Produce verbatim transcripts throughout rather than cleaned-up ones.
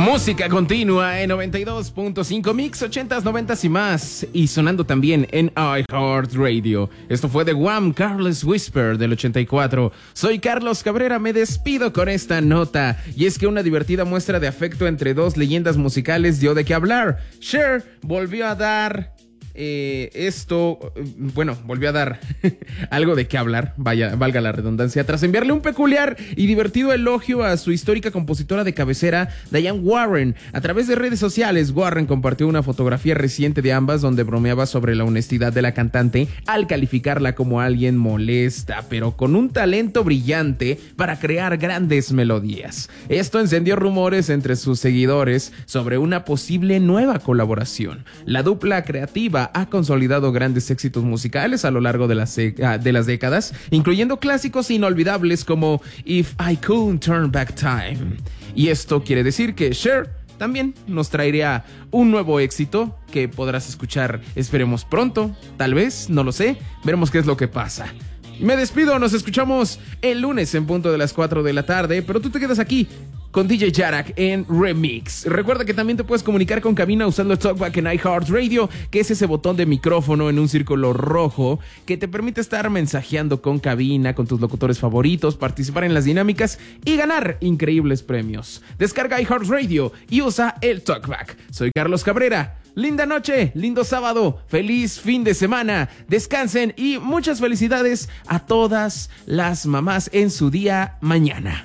Música continua en noventa y dos punto cinco Mix, ochentas, noventas y más. Y sonando también en iHeartRadio. Esto fue The Wham! Careless Whisper del ochenta y cuatro. Soy Carlos Cabrera, me despido con esta nota. Y es que una divertida muestra de afecto entre dos leyendas musicales dio de qué hablar. Cher volvió a dar... Eh, esto, bueno, volvió a dar algo de qué hablar, vaya, valga la redundancia, tras enviarle un peculiar y divertido elogio a su histórica compositora de cabecera, Diane Warren. A través de redes sociales, Warren compartió una fotografía reciente de ambas donde bromeaba sobre la honestidad de la cantante al calificarla como alguien molesta, pero con un talento brillante para crear grandes melodías. Esto encendió rumores entre sus seguidores sobre una posible nueva colaboración. La dupla creativa ha consolidado grandes éxitos musicales a lo largo de las, de las décadas, incluyendo clásicos inolvidables como If I Could Turn Back Time. Y esto quiere decir que Cher también nos traería un nuevo éxito que podrás escuchar, esperemos pronto, tal vez, no lo sé, veremos qué es lo que pasa. Me despido, nos escuchamos el lunes en punto de las cuatro de la tarde, pero tú te quedas aquí con D J Jarak en Remix. Recuerda que también te puedes comunicar con cabina usando el TalkBack en iHeartRadio, que es ese botón de micrófono en un círculo rojo que te permite estar mensajeando con cabina, con tus locutores favoritos, participar en las dinámicas y ganar increíbles premios. Descarga iHeartRadio y usa el TalkBack. Soy Carlos Cabrera. Linda noche, lindo sábado, feliz fin de semana, descansen y muchas felicidades a todas las mamás en su día mañana.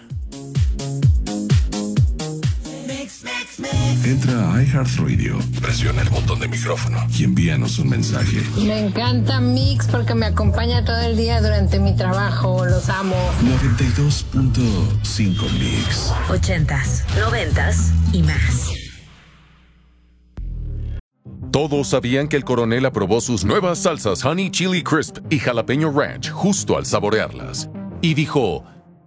Entra a iHeartRadio, presiona el botón de micrófono y envíanos un mensaje. Me encanta Mix porque me acompaña todo el día durante mi trabajo, los amo. noventa y dos punto cinco Mix. Ochentas, noventas y más. Todos sabían que el coronel aprobó sus nuevas salsas Honey Chili Crisp y Jalapeño Ranch justo al saborearlas. Y dijo...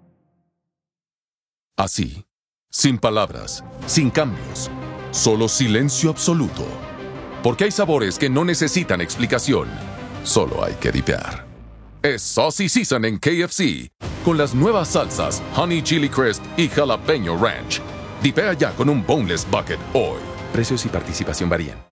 así, sin palabras, sin cambios, solo silencio absoluto. Porque hay sabores que no necesitan explicación, solo hay que dipear. Es Saucy Season en K F C, con las nuevas salsas Honey Chili Crisp y Jalapeño Ranch. Dipea ya con un Boneless Bucket hoy. Precios y participación varían.